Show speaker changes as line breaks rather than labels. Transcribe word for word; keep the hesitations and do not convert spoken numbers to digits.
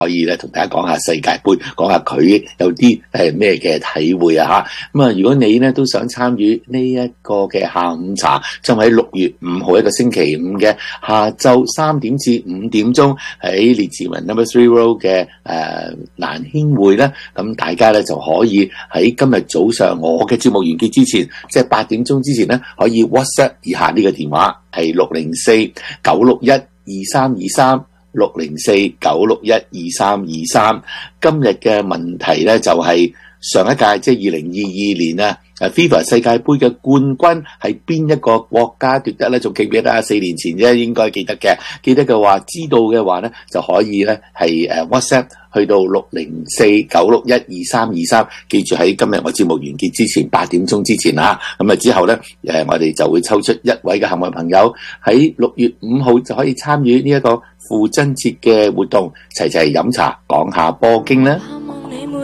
可以咧同大家講下世界盃，講下佢有啲誒咩嘅體會啊嚇。咁啊，如果你咧都想參與呢一個嘅下午茶，就喺六月五號一個星期五嘅下晝三點至五點鐘喺列治文 Number Three Road 嘅誒蘭軒會咧，咁大家咧就可以喺今日早上我嘅節目完結之前，即係八點鐘之前咧，可以 WhatsApp 以下呢個電話係六零四九六一二三二三。六零四九六一二三二三，今日嘅問題咧就係、是、上一屆即係二零二二年啊，誒 FIFA 世界盃嘅冠軍係邊一個國家奪得咧？仲記唔記得啊？四年前啫，應該記得嘅。記得嘅話，知道嘅話咧，就可以咧係誒 WhatsApp 去到六零四九六一二三二三，記住喺今日我節目完結之前八點鐘之前啊，咁啊之後咧誒我哋就會抽出一位嘅幸運朋友喺六月五號就可以參與呢一個父親節嘅活動，齊齊飲茶講下波經啦。